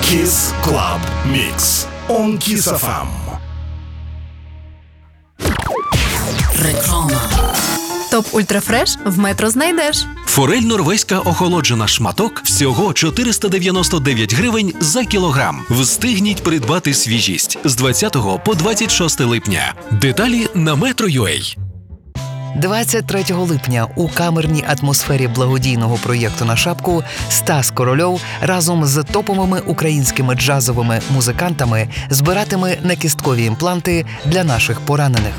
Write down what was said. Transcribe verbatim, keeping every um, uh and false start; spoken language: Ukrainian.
Kiss Club Mix on Kiss еф ем. Реклама. Топ Ультрафреш в Метро знайдеш. Форель норвезька охолоджена шматок всього чотириста дев'яносто дев'ять гривень за кілограм. Встигніть придбати свіжість з двадцятого по двадцять шосте липня. Деталі на Metro.ua. двадцять третього липня у камерній атмосфері благодійного проєкту «На шапку» Стас Корольов разом з топовими українськими джазовими музикантами збиратиме накісткові імпланти для наших поранених.